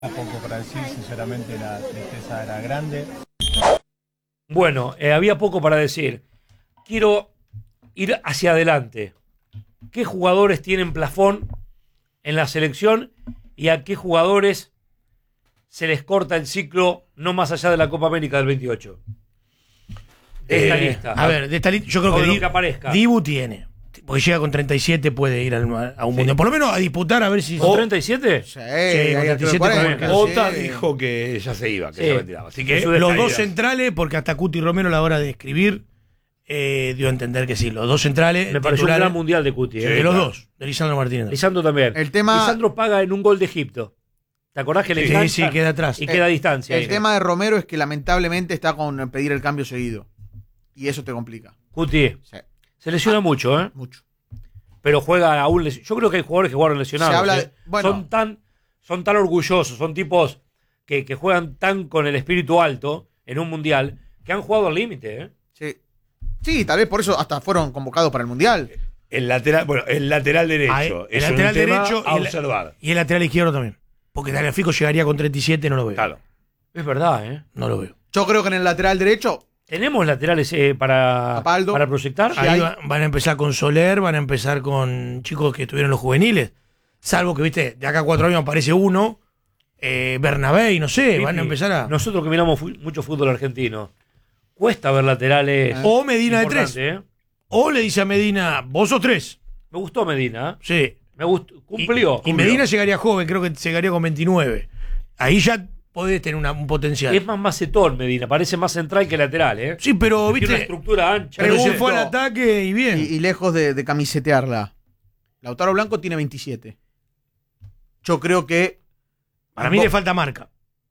Poco para decir, sinceramente la tristeza era grande. Bueno, había poco para decir. Quiero ir hacia adelante. ¿Qué jugadores tienen plafón en la selección y a qué jugadores se les corta el ciclo no más allá de la Copa América del 28? De esta lista. A ver, de esta lista yo creo que aparezca. Dibu tiene. Porque llega con 37, puede ir a un mundial. Por lo menos a disputar a ver si. ¿Con 37? Sí, con 37 Ota dijo que ya se iba, que se retiraba. Así que los dos centrales, porque hasta Cuti Romero a la hora de escribir dio a entender que sí. Los dos centrales. Me pareció un gran mundial de Cuti. De los dos, de Lisandro Martínez. Lisandro también. Lisandro paga en un gol de Egipto. ¿Te acordás que le engancha? Sí, queda atrás. Y queda a distancia. El tema de Romero es que lamentablemente está con pedir el cambio seguido. Y eso te complica. Cuti. Sí. Se lesiona mucho, ¿eh? Mucho. Pero juega aún lesionado. Yo creo que hay jugadores que jugaron lesionados. Se habla de, bueno, son tan orgullosos, son tipos que juegan tan con el espíritu alto en un mundial que han jugado al límite, ¿eh? Sí, tal vez por eso hasta fueron convocados para el mundial. El lateral derecho. El lateral derecho a observar. Y el lateral izquierdo también. Porque Tagliafico llegaría con 37, no lo veo. Claro. Es verdad, ¿eh? No lo veo. Yo creo que en el lateral derecho. ¿Tenemos laterales para proyectar? Ahí van a empezar con Soler, van a empezar con chicos que estuvieron en los juveniles. Salvo que, viste, de acá a 4 años aparece uno, Bernabé, no sé, van a empezar a. Nosotros que miramos mucho fútbol argentino, cuesta ver laterales. O Medina de 3. O le dice a Medina, vos sos 3. Me gustó Medina. Sí. Me gustó. Cumplió. Y Medina llegaría joven, creo que llegaría con 29. Ahí ya podés tener un potencial. Es más macetón Medina, parece más central que lateral, ¿eh? Sí, pero viste. Tiene una estructura ancha. Pero se fue al ataque y bien. Y lejos de camisetearla. Lautaro Blanco tiene 27. Yo creo que. Para mí le falta marca.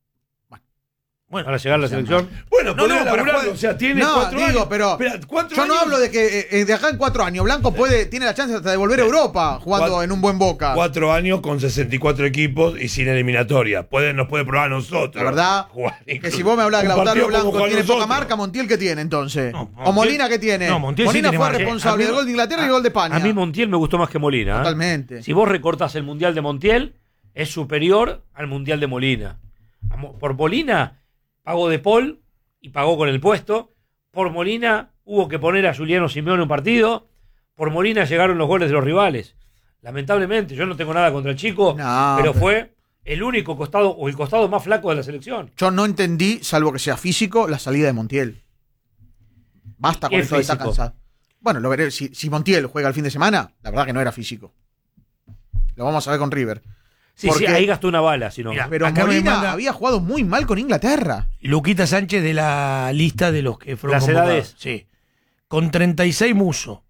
Bueno, para llegar a la selección. Bueno, podría laburarlo, o sea, tiene 4 años. Pero yo no hablo de que de acá en 4 años Blanco tiene la chance hasta de volver a Europa jugando en un buen Boca. 4 años con 64 equipos y sin eliminatoria. Nos puede probar a nosotros. La verdad, que si vos me hablas de Lautaro Blanco tiene poca marca, ¿Montiel qué tiene entonces? ¿O Molina qué tiene? No, Molina sí fue responsable del gol de Inglaterra y el gol de España. A mí Montiel me gustó más que Molina. Totalmente. Si vos recortás el Mundial de Montiel, es superior al Mundial de Molina. Por Molina pagó De Paul y pagó con el puesto. Por Molina hubo que poner a Juliano Simeone en un partido. Por Molina llegaron los goles de los rivales. Lamentablemente, yo no tengo nada contra el chico, pero fue el único costado o el costado más flaco de la selección. Yo no entendí, salvo que sea físico, la salida de Montiel. Basta con eso de estar cansado. Bueno, lo veré. Si Montiel juega el fin de semana, la verdad que no era físico. Lo vamos a ver con River. Sí, ahí gastó una bala, si no. Pero Molina había jugado muy mal con Inglaterra. Luquita Sánchez de la lista de los que fueron las convocados. Edades. Sí. Con 36 Muso.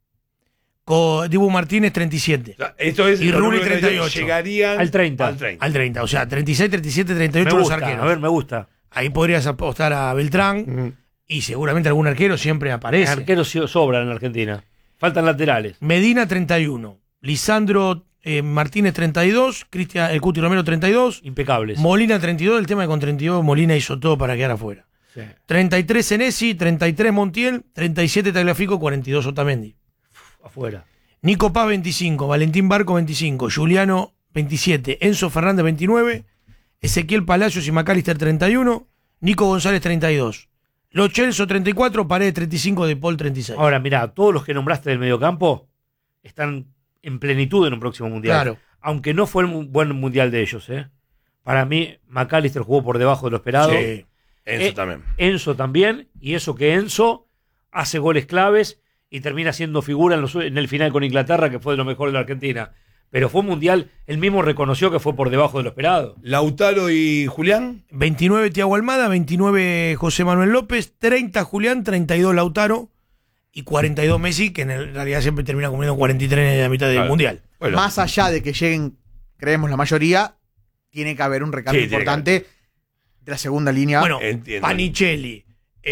Con Dibu Martínez 37. O sea, esto es y Rulli 38. Llegarían al 30. Al 30. O sea, 36, 37, 38 los arqueros. A ver, me gusta. Ahí podrías apostar a Beltrán. Y seguramente algún arquero siempre aparece. Arqueros sobran en Argentina. Faltan laterales. Medina 31. Lisandro Martínez 32, el Cuti Romero 32, impecables. Molina 32, el tema de con 32 Molina hizo todo para quedar afuera. Sí. 33 Senesi, 33 Montiel, 37 Tagliafico, 42 Otamendi. Afuera. Nico Paz 25, Valentín Barco 25, Juliano 27, Enzo Fernández 29, Ezequiel Palacios y McAllister 31, Nico González 32, Lo Celso 34, Paredes 35, De Paul 36. Ahora, mirá, todos los que nombraste del mediocampo están en plenitud en un próximo mundial. Claro. Aunque no fue un buen mundial de ellos, ¿eh? Para mí, McAllister jugó por debajo de lo esperado. Sí, Enzo también. Enzo también, y eso que Enzo hace goles claves y termina siendo figura en el final con Inglaterra, que fue de lo mejor de la Argentina. Pero fue un mundial, él mismo reconoció que fue por debajo de lo esperado. Lautaro y Julián. 29 Thiago Almada, 29 José Manuel López, 30 Julián, 32 Lautaro. Y 42 Messi, que en realidad siempre termina cumpliendo 43 en la mitad del mundial. Bueno. Más allá de que lleguen, creemos la mayoría, tiene que haber un recambio importante de la segunda línea. Bueno, Panicelli,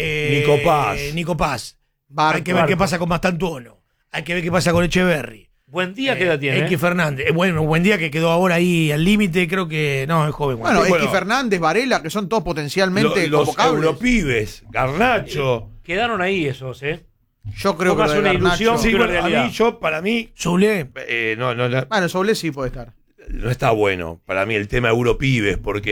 Nico Paz. Hay que ver qué pasa con Mastantuono. Hay que ver qué pasa con Echeverri. Buen día que la tiene. X Fernández. Bueno, buen día que quedó ahora ahí al límite, creo que. No, es joven. Bueno, X Fernández, Varela, que son todos potencialmente los convocables. Europibes, Garnacho. Quedaron ahí esos, ¿eh? Yo creo que es una ilusión. Sí, bueno, para mí, Soule. no. Bueno, Soule sí puede estar. no está bueno para mí el tema Europibes, porque